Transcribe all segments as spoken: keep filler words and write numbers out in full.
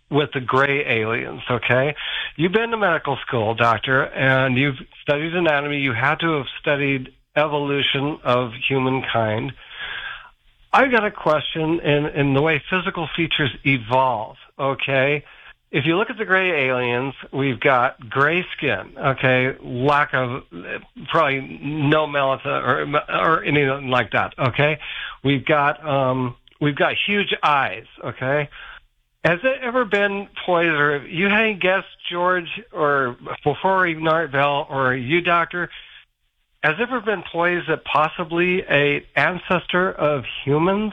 with the gray aliens, okay? You've been to medical school, doctor, and you've studied anatomy. You had to have studied evolution of humankind. I've got a question in, in the way physical features evolve, okay? If you look at the gray aliens, we've got gray skin, okay, lack of, probably no melatonin or, or anything like that, okay? We've got, um, we've got huge eyes, okay? Has it ever been poised, or you had any guess, George, or before even Art Bell, or you, doctor, has it ever been poised that possibly a ancestor of humans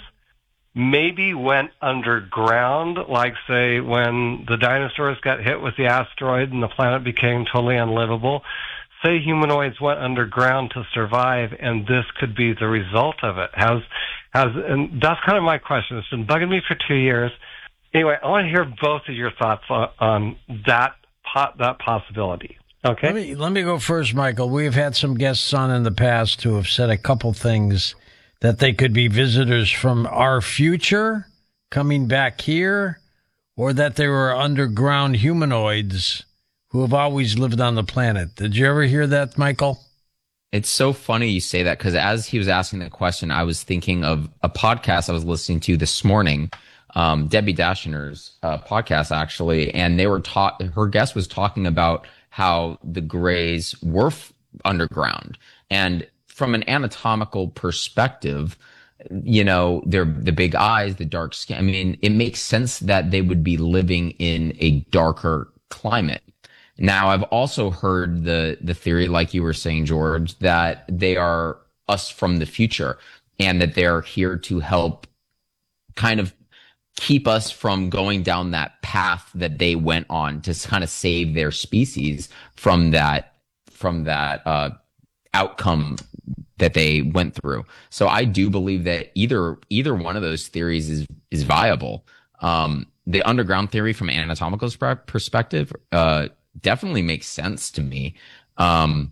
maybe went underground, like, say, when the dinosaurs got hit with the asteroid and the planet became totally unlivable? Say humanoids went underground to survive, and this could be the result of it. Has, has, and that's kind of my question. It's been bugging me for two years. Anyway, I want to hear both of your thoughts on, on that pot, that possibility. Okay. Let me, let me go first, Michael. We've had some guests on in the past who have said a couple things, that they could be visitors from our future coming back here, or that they were underground humanoids who have always lived on the planet. Did you ever hear that, Michael? It's so funny you say that, because as he was asking the question, I was thinking of a podcast I was listening to this morning, um, Debbie Dashiner's uh, podcast, actually, and they were taught, her guest was talking about how the Greys were f- underground. And from an anatomical perspective, you know, they're the big eyes, the dark skin. I mean, it makes sense that they would be living in a darker climate. Now, I've also heard the, the theory, like you were saying, George, that they are us from the future and that they're here to help kind of keep us from going down that path that they went on to kind of save their species from that, from that, uh, outcome that they went through. So I do believe that either, either one of those theories is, is viable. Um, the underground theory from an anatomical perspective, uh, definitely makes sense to me. Um,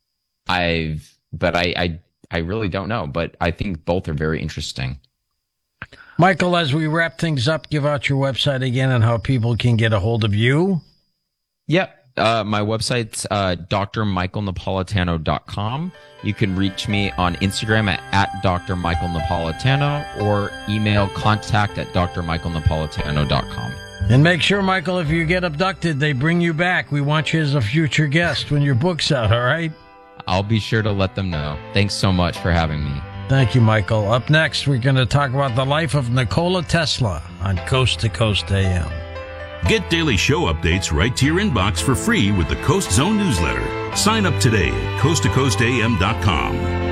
I've, but I, I, I really don't know, but I think both are very interesting. Michael, as we wrap things up, give out your website again and how people can get a hold of you. Yep. Uh, my website's uh, D R Michael Napolitano dot com. You can reach me on Instagram at, at D R Michael Napolitano or email contact at D R Michael Napolitano dot com. And make sure, Michael, if you get abducted, they bring you back. We want you as a future guest when your book's out, all right? I'll be sure to let them know. Thanks so much for having me. Thank you, Michael. Up next, we're going to talk about the life of Nikola Tesla on Coast to Coast A M. Get daily show updates right to your inbox for free with the Coast Zone newsletter. Sign up today at coast to coast a m dot com.